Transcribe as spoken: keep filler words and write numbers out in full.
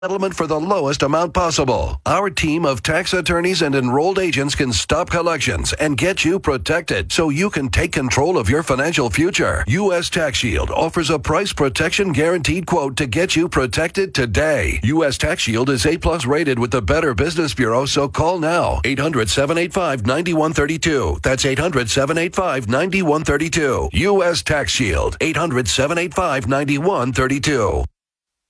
settlement for the lowest amount possible. Our team of tax attorneys and enrolled agents can stop collections and get you protected so you can take control of your financial future. U S Tax Shield offers a price protection guaranteed quote to get you protected today. U S Tax Shield is A plus rated with the Better Business Bureau, so call now. eight hundred, seven eight five, nine one three two. That's eight hundred, seven eight five, nine one three two. U S Tax Shield. eight hundred, seven eight five, nine one three two.